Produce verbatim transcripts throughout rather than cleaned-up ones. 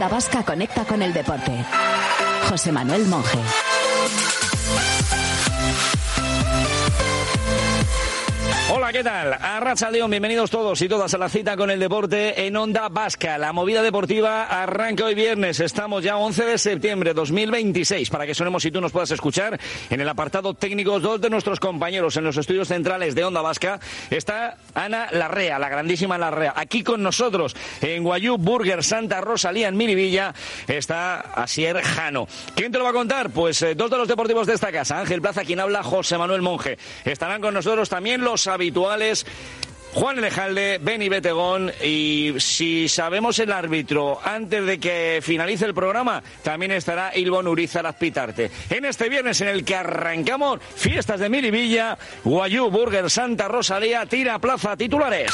Onda Vasca conecta con el deporte. José Manuel Monje. Hola, ¿qué tal? Arratsaldeon, bienvenidos todos y todas a la cita con el deporte en Onda Vasca. La movida deportiva arranca hoy viernes. Estamos ya once de septiembre de dos mil veintiséis. Para que sonemos y tú nos puedas escuchar, en el apartado técnico, dos de nuestros compañeros en los estudios centrales de Onda Vasca está Ana Larrea, la grandísima Larrea. Aquí con nosotros, en Guayú Burger Santa Rosalía, en Miribilla, está Asier Jano. ¿Quién te lo va a contar? Pues eh, dos de los deportivos de esta casa. Ángel Plaza, quien habla, José Manuel Monje. Estarán con nosotros también los habituales Juan Elejalde, Beni Betegón, y si sabemos el árbitro antes de que finalice el programa, también estará Ilbon Urizar Azpitarte. En este viernes en el que arrancamos fiestas de Miribilla, Guayú Burger Santa Rosalía, tira plaza titulares.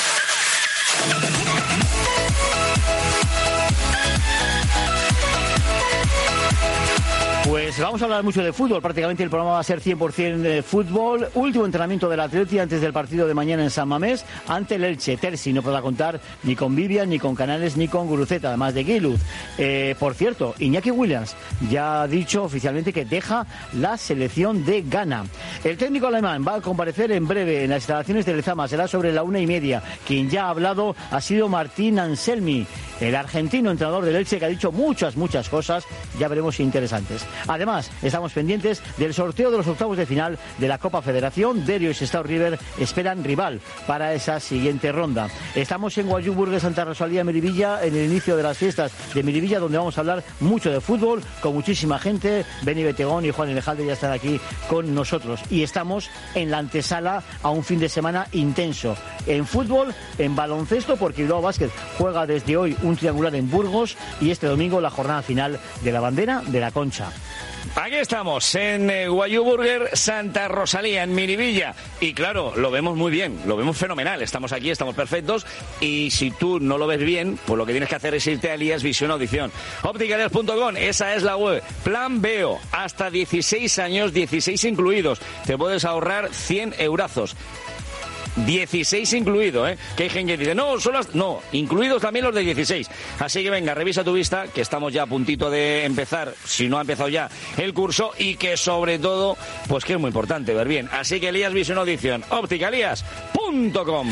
Pues vamos a hablar mucho de fútbol, prácticamente el programa va a ser cien por ciento de fútbol. Último entrenamiento del Atleti antes del partido de mañana en San Mamés ante el Elche. Terzi no podrá contar ni con Vivian, ni con Canales, ni con Guruceta, además de Guiluz. Eh, por cierto, Iñaki Williams ya ha dicho oficialmente que deja la selección de Ghana. El técnico alemán va a comparecer en breve en las instalaciones de Lezama, será sobre la una y media. Quien ya ha hablado ha sido Martín Anselmi, el argentino entrenador del Elche, que ha dicho muchas, muchas cosas, ya veremos si interesantes. Además, estamos pendientes del sorteo de los octavos de final de la Copa Federación. Derio y Sestao River esperan rival para esa siguiente ronda. Estamos en Guayú Burger Santa Rosalía, Miribilla, en el inicio de las fiestas de Miribilla, donde vamos a hablar mucho de fútbol, con muchísima gente. Beni Betegón y Juan Elejalde ya están aquí con nosotros. Y estamos en la antesala a un fin de semana intenso. En fútbol, en baloncesto, porque Bilbao Basket juega desde hoy un triangular en Burgos y este domingo la jornada final de la bandera de la Concha. Aquí estamos, en eh, Guayú Burger Santa Rosalía, en Miribilla. Y claro, lo vemos muy bien, lo vemos fenomenal. Estamos aquí, estamos perfectos. Y si tú no lo ves bien, pues lo que tienes que hacer es irte a Elías Visión Audición. Opticalias punto com, esa es la web. Plan Veo, hasta dieciséis años, dieciséis incluidos. Te puedes ahorrar cien eurazos. dieciséis incluido, ¿eh? Que hay gente que dice, no, solo las... no, incluidos también los de dieciséis. Así que venga, revisa tu vista, que estamos ya a puntito de empezar, si no ha empezado ya, el curso, y que sobre todo, pues que es muy importante ver bien. Así que Elías Visión Audición, opticalias punto com.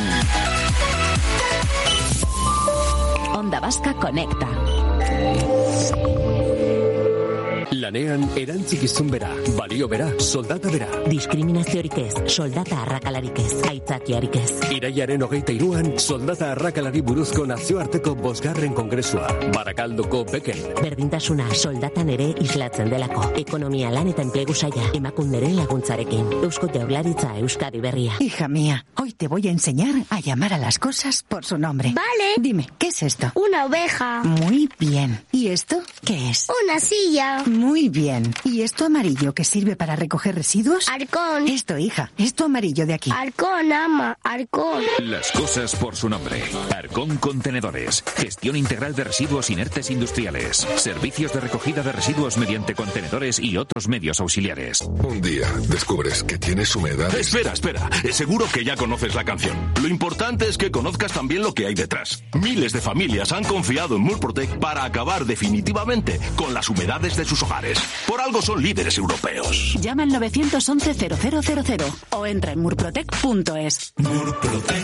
Onda Vasca conecta. Lanean erantzikizun bera, balio bera, soldata bera. Diskriminaziorik ez, soldata arrakalarik ez, aitzakiarik ez. Iraiaren hogeita hiruan, soldata arrakalari buruzko nazioarteko bosgarren kongresua. Barakaldoko Beken. Berdintasuna soldatan ere islatzen delako. Ekonomia lan eta enplegu saia, emakunderen laguntzarekin. Eusko Jaurlaritza Euskadi Berria. Hija mía, hoy te voy a enseñar a llamar a las cosas por su nombre. Vale. Dime, ¿qué es esto? Una oveja. Muy bien. ¿Y esto qué es? Una silla. Muy bien. ¿Y esto amarillo que sirve para recoger residuos? Arcón. Esto, hija. Esto amarillo de aquí. Arcón, ama. Arcón. Las cosas por su nombre. Arcón Contenedores. Gestión integral de residuos inertes industriales. Servicios de recogida de residuos mediante contenedores y otros medios auxiliares. Un día descubres que tienes humedad. Espera, espera. Seguro que ya conoces la canción. Lo importante es que conozcas también lo que hay detrás. Miles de familias han confiado en Murprotec para acabar definitivamente con las humedades de sus hogares. Por algo son líderes europeos. Llama al nueve once cero cero cero cero o entra en murprotec punto es. Murprotec.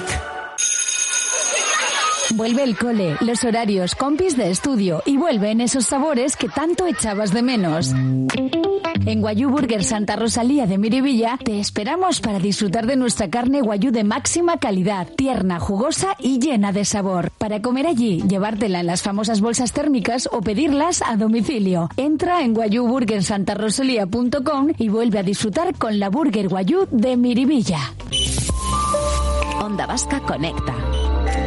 Vuelve el cole, los horarios, compis de estudio y vuelven esos sabores que tanto echabas de menos. En Guayú Burger Santa Rosalía de Miribilla te esperamos para disfrutar de nuestra carne guayú de máxima calidad, tierna, jugosa y llena de sabor. Para comer allí, llevártela en las famosas bolsas térmicas o pedirlas a domicilio. Entra en guayú burger santa rosalía punto com y vuelve a disfrutar con la Burger Guayú de Miribilla. Onda Vasca conecta.